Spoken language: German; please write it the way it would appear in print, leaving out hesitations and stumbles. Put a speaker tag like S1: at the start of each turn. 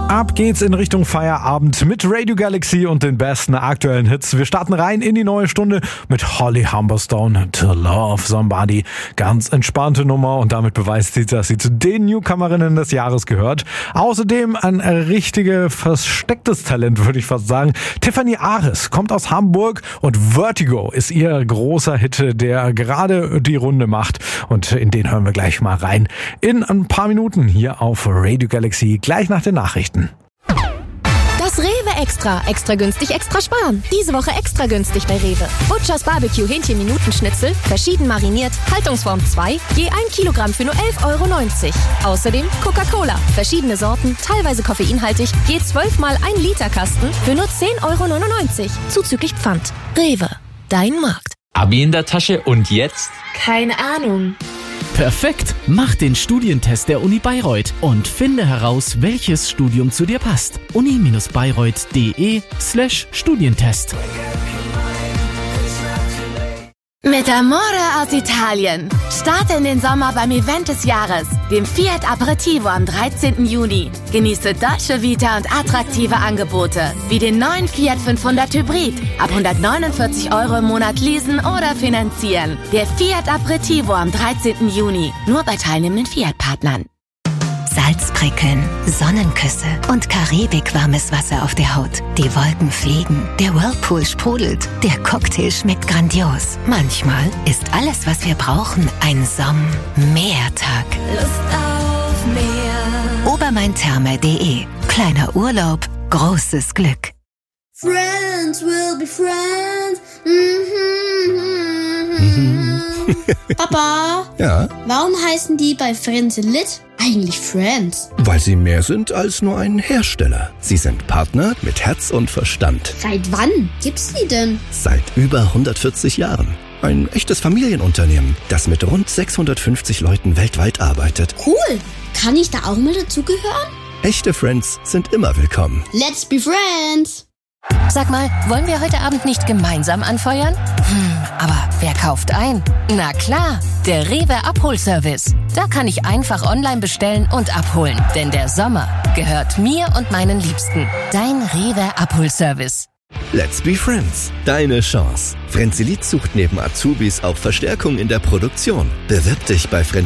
S1: Ab geht's in Richtung Feierabend mit Radio Galaxy und den besten aktuellen Hits. Wir starten rein in die neue Stunde mit Holly Humberstone, To Love Somebody. Ganz entspannte Nummer und damit beweist sie, dass sie zu den Newcomerinnen des Jahres gehört. Außerdem ein richtig verstecktes Talent, würde ich fast sagen. Tiffany Aris kommt aus Hamburg und Vertigo ist ihr großer Hit, der gerade die Runde macht. Und in den hören wir gleich mal rein. In ein paar Minuten hier auf Radio Galaxy, gleich nach den Nachrichten.
S2: Das Rewe Extra. Extra günstig, extra sparen. Diese Woche extra günstig bei Rewe. Butchers Barbecue Hähnchen-Minutenschnitzel, verschieden mariniert, Haltungsform 2, je 1 Kilogramm für nur 11,90 €. Außerdem Coca-Cola, verschiedene Sorten, teilweise koffeinhaltig, je 12 mal 1 Liter Kasten für nur 10,99 €. Zuzüglich Pfand. Rewe, dein Markt.
S3: Abi in der Tasche und jetzt?
S4: Keine Ahnung.
S5: Perfekt! Mach den Studientest der Uni Bayreuth und finde heraus, welches Studium zu dir passt. uni-bayreuth.de/Studientest.
S6: Mit Amore aus Italien. Starte in den Sommer beim Event des Jahres, dem Fiat Aperitivo am 13. Juni. Genieße Dolce Vita und attraktive Angebote, wie den neuen Fiat 500 Hybrid. Ab 149 € im Monat leasen oder finanzieren. Der Fiat Aperitivo am 13. Juni. Nur bei teilnehmenden Fiat-Partnern.
S7: Salzprickeln, Sonnenküsse und karibikwarmes Wasser auf der Haut. Die Wolken fliegen, der Whirlpool sprudelt, der Cocktail schmeckt grandios. Manchmal ist alles, was wir brauchen, ein Sommertag.
S6: Lust auf mehr.
S7: Obermaintherme.de. Kleiner Urlaub, großes Glück.
S8: Friends will be friends. Papa?
S9: Ja?
S8: Warum heißen die bei Friends Lit eigentlich Friends?
S9: Weil sie mehr sind als nur ein Hersteller. Sie sind Partner mit Herz und Verstand.
S8: Seit wann gibt's die denn?
S9: Seit über 140 Jahren. Ein echtes Familienunternehmen, das mit rund 650 Leuten weltweit arbeitet.
S8: Cool. Kann ich da auch mal dazugehören?
S9: Echte Friends sind immer willkommen.
S8: Let's be friends.
S2: Sag mal, wollen wir heute Abend nicht gemeinsam anfeuern? Aber wer kauft ein? Na klar, der Rewe Abholservice. Da kann ich einfach online bestellen und abholen. Denn der Sommer gehört mir und meinen Liebsten. Dein Rewe Abholservice.
S9: Let's be friends. Deine Chance. Frenzelit sucht neben Azubis auch Verstärkung in der Produktion. Bewirb dich bei